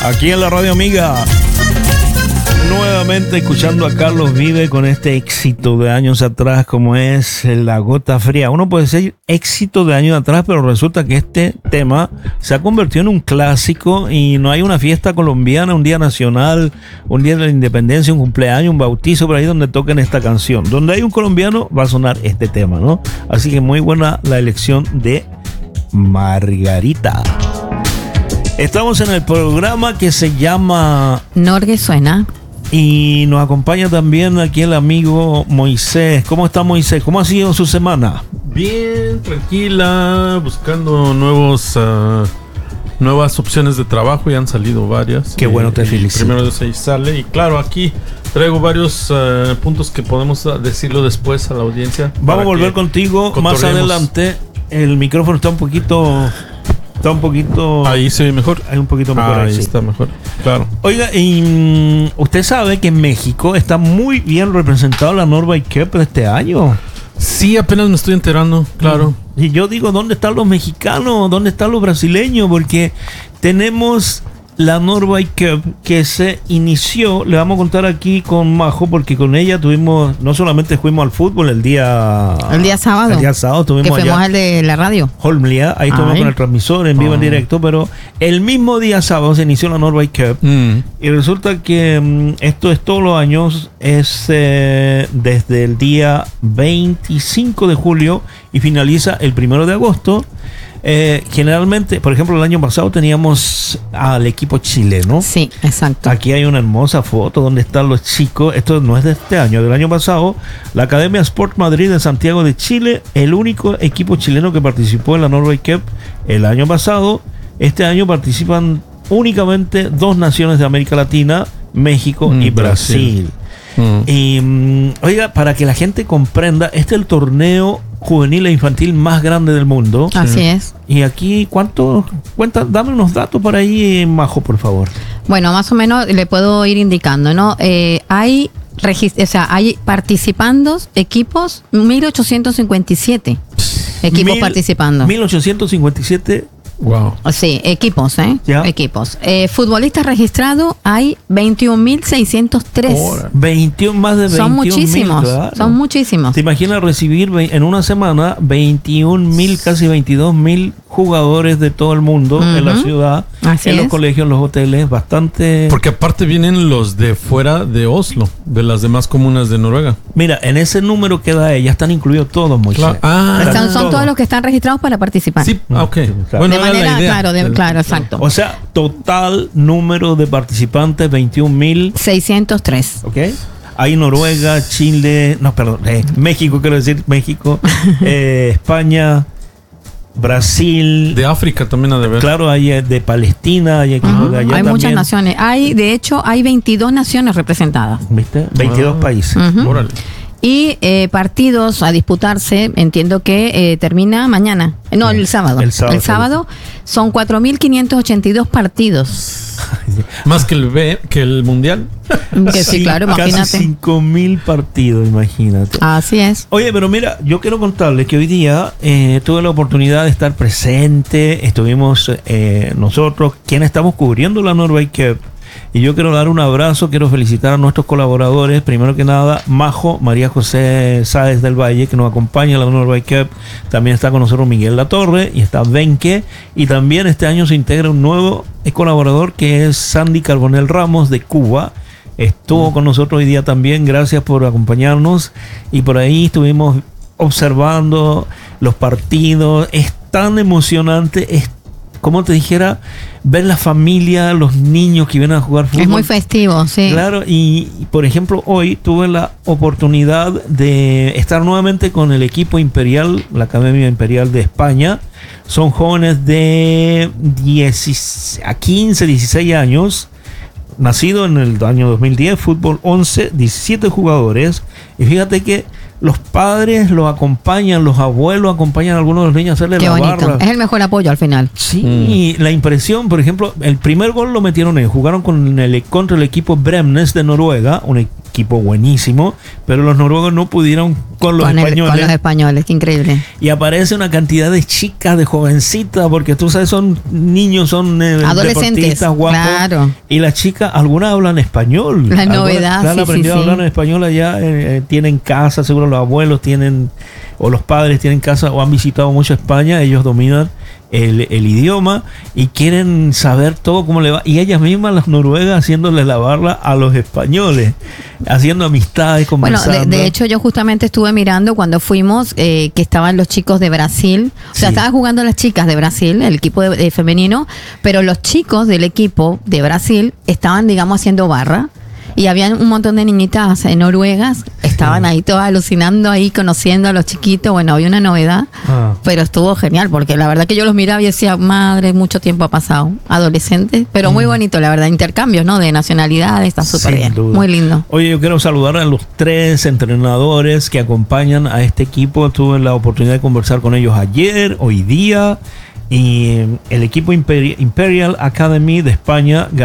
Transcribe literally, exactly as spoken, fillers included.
Aquí en la Radio Amiga, nuevamente escuchando a Carlos Vive con este éxito de años atrás como es La Gota Fría. Uno puede decir éxito de años atrás, pero resulta que este tema se ha convertido en un clásico y no hay una fiesta colombiana, un día nacional, un día de la independencia, un cumpleaños, un bautizo por ahí donde toquen esta canción. Donde hay un colombiano va a sonar este tema, ¿no? Así que muy buena la elección de Margarita. Estamos en el programa que se llama Norge Suena. Y nos acompaña también aquí el amigo Moisés. ¿Cómo está Moisés? ¿Cómo ha sido su semana? Bien, tranquila, buscando nuevos uh, nuevas opciones de trabajo. Ya han salido varias. Qué bueno, te felicito. Primero de seis sale. Y claro, aquí traigo varios uh, puntos que podemos decirlo después a la audiencia. Vamos a volver contigo más adelante. El micrófono está un poquito... Está un poquito... Ahí se ve mejor. Hay un poquito mejor. Ah, ahí sí. está mejor. Claro. Oiga, y usted sabe que en México está muy bien representado la Norway Cup de este año. Sí, apenas me estoy enterando, claro. Y yo digo, ¿dónde están los mexicanos? ¿Dónde están los brasileños? Porque tenemos la Norway Cup que se inició, le vamos a contar aquí con Majo, porque con ella tuvimos, no solamente fuimos al fútbol el día... El día sábado. El día sábado tuvimos que fuimos allá al de la radio. Holmlia, ahí estuvimos con el transmisor en vivo, oh. en directo, pero el mismo día sábado se inició la Norway Cup mm. y resulta que um, esto es todos los años, es eh, desde el día veinticinco de julio y finaliza el primero de agosto. Eh, generalmente, por ejemplo, el año pasado teníamos al equipo chileno. Sí, exacto. Aquí hay una hermosa foto donde están los chicos. Esto no es de este año, del año pasado. La Academia Sport Madrid de Santiago de Chile, el único equipo chileno que participó en la Norway Cup el año pasado. Este año participan únicamente dos naciones de América Latina, México mm, y Brasil. Brasil. Mm. Y um, oiga, para que la gente comprenda, este es el torneo juvenil e infantil más grande del mundo. Así sí. es. Y aquí, ¿cuánto? Cuenta, dame unos datos por ahí, Majo, por favor. Bueno, más o menos le puedo ir indicando, ¿no? Eh, hay, regist- o sea, hay participandos, equipos, mil ochocientos cincuenta y siete equipos Mil, participando. mil ochocientos cincuenta y siete Wow. Sí, equipos, ¿eh? ¿Ya? Equipos. Eh, futbolistas registrados hay veintiún mil seiscientos tres. veintiún, más de veintiún Son muchísimos, mil, claro. son muchísimos. ¿Te imaginas recibir en una semana veintiún mil, casi veintidós mil jugadores de todo el mundo uh-huh. en la ciudad, Así en es. los colegios, en los hoteles? Bastante... Porque aparte vienen los de fuera de Oslo, de las demás comunas de Noruega. Mira, en ese número que da ella están incluidos todos, Moisés. Claro. Ah, Están, son todo. todos los que están registrados para participar. Sí, ah, ok. Claro. Bueno, de manera, claro, de, claro, exacto. O sea, total número de participantes, veintiún mil seiscientos tres. Ok. Hay Noruega, Chile, no, perdón, eh, México, quiero decir, México, eh, España, Brasil. De África también ha de ver. Claro, hay de Palestina, hay equipos uh-huh. de allá. Hay también. muchas naciones. Hay, de hecho, hay veintidós naciones representadas. ¿Viste? veintidós ah. países. Uh-huh. Órale. Y eh, partidos a disputarse, entiendo que eh, termina mañana. No, el sábado. El sábado, el sábado son cuatro mil quinientos ochenta y dos partidos. Más que el B, que el Mundial. Que sí, sí, claro, imagínate. Casi cinco mil partidos, imagínate. Así es. Oye, pero mira, yo quiero contarles que hoy día eh, tuve la oportunidad de estar presente. Estuvimos eh, nosotros, quienes estamos cubriendo la Norway Cup. Y yo quiero dar un abrazo, quiero felicitar a nuestros colaboradores. Primero que nada, Majo, María José Sáez del Valle, que nos acompaña en la Norway Cup. También está con nosotros Miguel Latorre y está Benque. Y también este año se integra un nuevo colaborador que es Sandy Carbonell Ramos de Cuba. Estuvo con nosotros hoy día también. Gracias por acompañarnos. Y por ahí estuvimos observando los partidos. Es tan emocionante, es como te dijera, ver la familia, los niños que vienen a jugar fútbol. Es muy festivo, sí. Claro, y por ejemplo, hoy tuve la oportunidad de estar nuevamente con el equipo Imperial, la Academia Imperial de España. Son jóvenes de diez a quince, dieciséis años, nacido en el año dos mil diez, fútbol once, diecisiete jugadores. Y fíjate que los padres los acompañan, los abuelos acompañan a algunos de los niños a hacerle Qué la bonito. barra. Es el mejor apoyo al final. Sí, mm. la impresión, por ejemplo, el primer gol lo metieron ellos, jugaron con el, contra el equipo Bremnes de Noruega, un equipo buenísimo, pero los noruegos no pudieron con los con, el, españoles. con los españoles, qué increíble. Y aparece una cantidad de chicas, de jovencitas, porque tú sabes, son niños, son eh, adolescentes, deportistas guapos. Claro. Y las chicas, algunas hablan español. La Algunas, novedad, claro, sí, aprendido sí, a hablar sí. en español allá, eh, tienen casa, seguro los abuelos tienen, o los padres tienen casa, o han visitado mucho España, ellos dominan el, el idioma y quieren saber todo cómo le va. Y ellas mismas, las noruegas, haciéndole la barra a los españoles, haciendo amistades, Bueno, conversando. de, de hecho yo justamente estuve mirando cuando fuimos eh, que estaban los chicos de Brasil, o sea, Sí. estaban jugando las chicas de Brasil, el equipo de, de femenino, pero los chicos del equipo de Brasil estaban, digamos, haciendo barra. Y habían un montón de niñitas eh, noruegas, estaban Sí. ahí todas alucinando, ahí conociendo a los chiquitos. Bueno, había una novedad, Ah. pero estuvo genial, porque la verdad que yo los miraba y decía, madre, mucho tiempo ha pasado. Adolescentes, pero muy bonito, la verdad, intercambios, ¿no? De nacionalidades, está súper Sin bien. duda. Muy lindo. Oye, yo quiero saludar a los tres entrenadores que acompañan a este equipo. Tuve la oportunidad de conversar con ellos ayer, hoy día. Y eh, el equipo Imperi- Imperial Academy de España